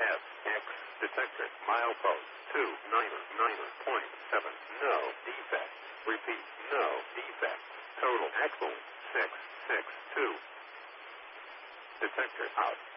SX. Detector. Milepost 299.7. No defect. Repeat. No defect. Total axle 662. Detector out.